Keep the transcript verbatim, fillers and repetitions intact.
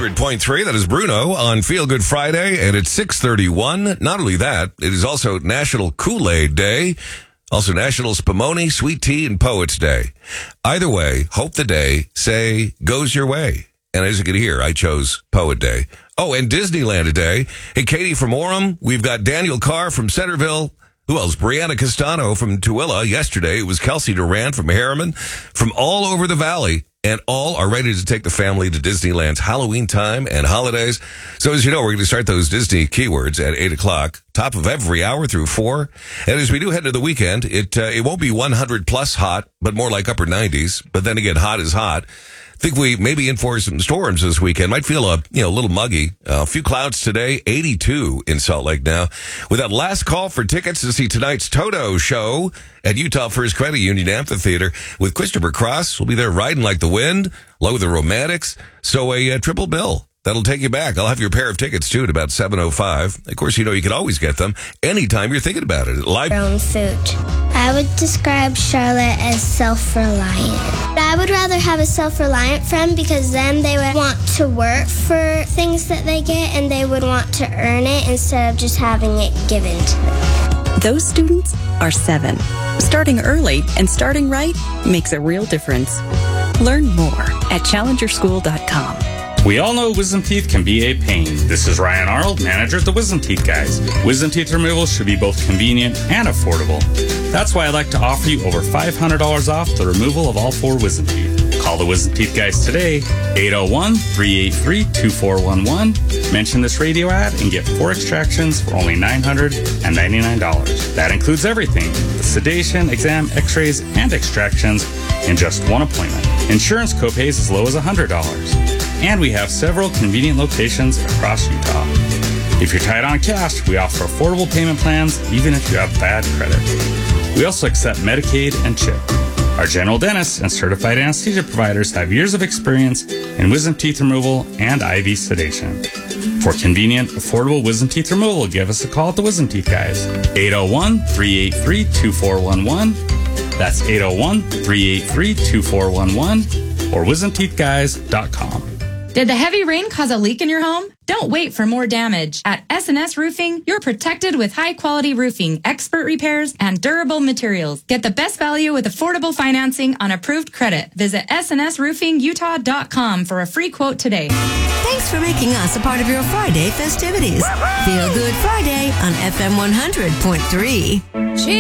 hundred point three. That is Bruno on Feel Good Friday, and it's six thirty-one. Not only that, it is also National Kool-Aid Day, also National Spumoni, Sweet Tea, and Poets Day. Either way, hope the day, say, goes your way. And as you can hear, I chose Poet Day. Oh, and Disneyland today. Hey, Katie from Orem. We've got Daniel Carr from Centerville. Who else? Brianna Castano from Tooele. Yesterday, it was Kelsey Durant from Harriman. From all over the valley. And all are ready to take the family to Disneyland's Halloween time and holidays. So as you know, we're going to start those Disney keywords at eight o'clock, top of every hour through four. And as we do head to the weekend, it uh, it won't be one hundred plus hot, but more like upper nineties. But then again, hot is hot. I think we may be in for some storms this weekend. Might feel a, you know, a little muggy. Uh, a few clouds today, eighty-two in Salt Lake now. With that last call for tickets to see tonight's Toto show at Utah First Credit Union Amphitheater with Christopher Cross. We'll be there riding like the wind, along with the Romantics. So a uh, triple bill. That'll take you back. I'll have your pair of tickets, too, at about seven oh five. Of course, you know you can always get them anytime you're thinking about it. Live. Own food. I would describe Charlotte as self-reliant. I would rather have a self-reliant friend because then they would want to work for things that they get and they would want to earn it instead of just having it given to them. Those students are seven. Starting early and starting right makes a real difference. Learn more at challenger school dot com. We all know wisdom teeth can be a pain. This is Ryan Arnold, manager at the Wisdom Teeth Guys. Wisdom teeth removal should be both convenient and affordable. That's why I'd like to offer you over five hundred dollars off the removal of all four wisdom teeth. Call the Wisdom Teeth Guys today, eight oh one, three eight three, two four one one. Mention this radio ad and get four extractions for only nine hundred ninety-nine dollars. That includes everything, the sedation, exam, x-rays, and extractions in just one appointment. Insurance copays as low as one hundred dollars. And we have several convenient locations across Utah. If you're tight on cash, we offer affordable payment plans even if you have bad credit. We also accept Medicaid and CHIP. Our general dentists and certified anesthesia providers have years of experience in wisdom teeth removal and I V sedation. For convenient, affordable wisdom teeth removal, give us a call at the Wisdom Teeth Guys. eight oh one, three eight three, two four one one. That's eight oh one, three eight three, two four one one or wisdom teeth guys dot com. Did the heavy rain cause a leak in your home? Don't wait for more damage. At S and S Roofing, you're protected with high-quality roofing, expert repairs, and durable materials. Get the best value with affordable financing on approved credit. Visit S and S roofing utah dot com for a free quote today. Thanks for making us a part of your Friday festivities. Feel Good Friday on F M one hundred point three.